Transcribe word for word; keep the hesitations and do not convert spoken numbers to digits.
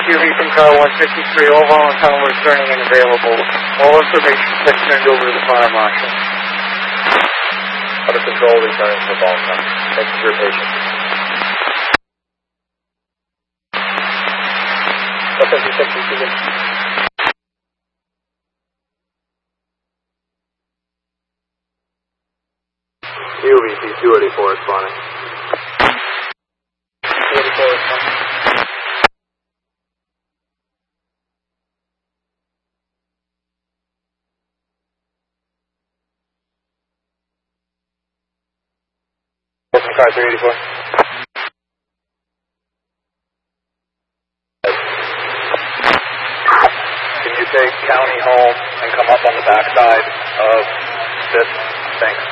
Q V from car one fifty-three, all volunteer returning and available. All information gets turned over to the fire marshal. Under control, returning for volunteer. Thank you for your patience. U V C two eighty-four responding. two eighty-four responding. Car three eighty-four. Can you take County home and come up on the backside of this? Thanks.